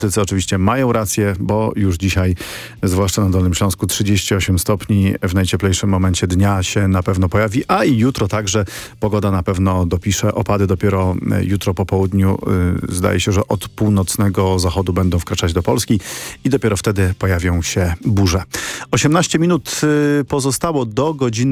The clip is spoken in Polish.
Synoptycy oczywiście mają rację, bo już dzisiaj, zwłaszcza na Dolnym Śląsku, 38 stopni w najcieplejszym momencie dnia się na pewno pojawi, a i jutro także pogoda na pewno dopisze. Opady dopiero jutro po południu, zdaje się, że od północnego zachodu będą wkraczać do Polski i dopiero wtedy pojawią się burze. 18 minut pozostało do godziny